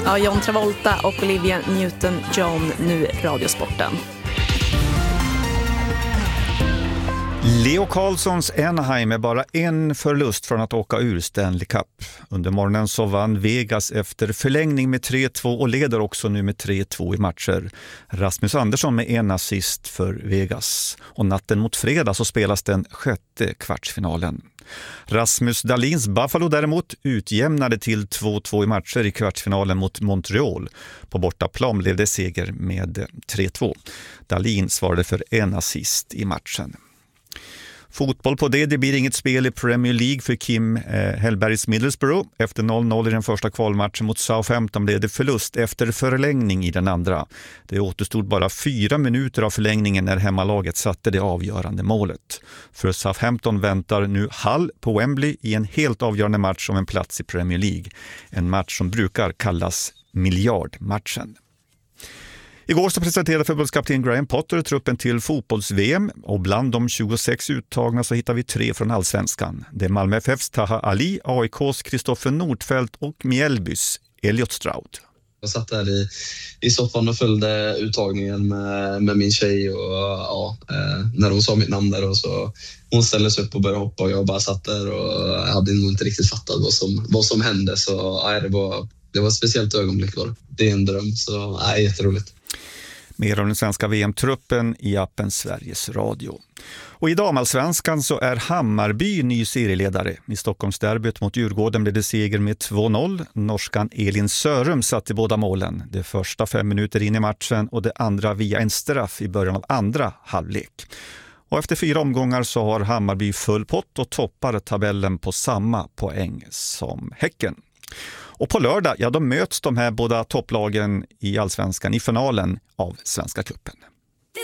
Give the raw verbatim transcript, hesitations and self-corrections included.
Ja, John Travolta och Olivia Newton-John, nu Radiosporten. Leo Carlssons Anaheim är bara en förlust från att åka ur Stanley Cup. Under morgonen så vann Vegas efter förlängning med tre två och leder också nu med tre två i matcher. Rasmus Andersson med en assist för Vegas. Och natten mot fredag så spelas den sjätte kvartsfinalen. Rasmus Dahlins Buffalo däremot utjämnade till två två i matcher i kvartsfinalen mot Montreal. På bortaplan blev det seger med tre två. Dahlin svarade för en assist i matchen. Fotboll på det, det blir inget spel i Premier League för Kim eh, Hellbergs Middlesbrough. Efter noll noll i den första kvalmatchen mot Southampton blev det förlust efter förlängning i den andra. Det återstod bara fyra minuter av förlängningen när hemmalaget satte det avgörande målet. För Southampton väntar nu Hull på Wembley i en helt avgörande match om en plats i Premier League. En match som brukar kallas miljardmatchen. Igår så presenterade förbundskapten Graham Potter truppen till fotbolls-V M och bland de tjugosex uttagna så hittar vi tre från Allsvenskan. Det är Malmö F F:s Taha Ali, A I K:s Kristoffer Nordfeldt och Mjällbys Elliot Stroud. Jag satt där i, i soffan och följde uttagningen med, med min tjej och ja, eh, när hon sa mitt namn där och så hon ställde sig upp och började hoppa och jag bara satt där och hade nog inte riktigt fattat vad som, vad som hände så ja, det, var, det var ett speciellt ögonblick var det. Det är en dröm så ja, jätteroligt. Mer om den svenska V M-truppen i appen Sveriges Radio. Och i damallsvenskan så är Hammarby ny serieledare. I Stockholmsderbyt mot Djurgården blev det seger med två noll. Norskan Elin Sörum satt i båda målen. Det första fem minuter in i matchen och det andra via en straff i början av andra halvlek. Och efter fyra omgångar så har Hammarby full pott och toppar tabellen på samma poäng som Häcken. Och på lördag, ja då möts de här båda topplagen i Allsvenskan i finalen av Svenska cupen.